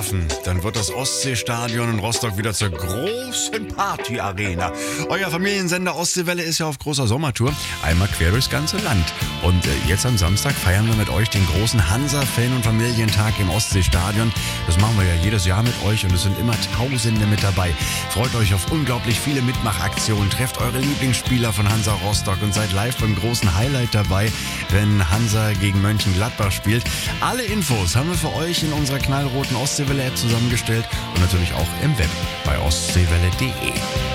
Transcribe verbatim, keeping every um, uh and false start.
schaffen, dann wird das Ostseestadion in Rostock wieder zur großen Partyarena. Euer Familiensender Ostseewelle ist ja auf großer Sommertour, einmal quer durchs ganze Land. Und äh, jetzt am Samstag feiern wir mit euch den großen Hansa-Fan- und Familientag im Ostseestadion. Das machen wir ja jedes Jahr mit euch und es sind immer Tausende mit dabei. Freut euch auf unglaublich viele Mitmachaktionen, trefft eure Lieblingsspieler von Hansa Rostock und seid live beim großen Highlight dabei, wenn Hansa gegen Mönchengladbach spielt. Alle Infos haben wir für euch in unserer knallroten Ostseewelle-App zusammengestellt und natürlich auch im Web bei ostseewelle punkt de.